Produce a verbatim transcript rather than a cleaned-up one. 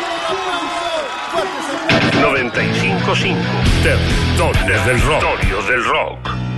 noventa y cinco punto cinco. Territorio del rock. Territorio del rock.